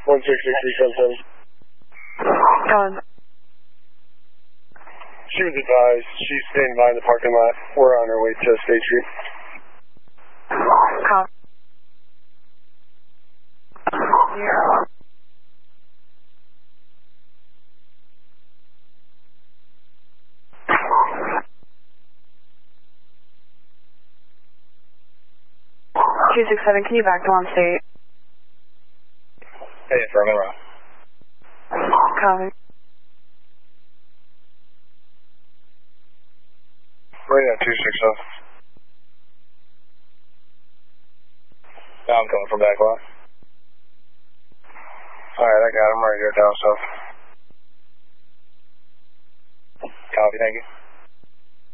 16637. She was advised. She's staying by in the parking lot. We're on our way to State Street. Copy. Yeah. Two 6-7, can you back to on State? Hey, Furman Row. Copy. Right at 260. Now I'm coming from back lot. Alright, I got him right here down south. Copy, thank you.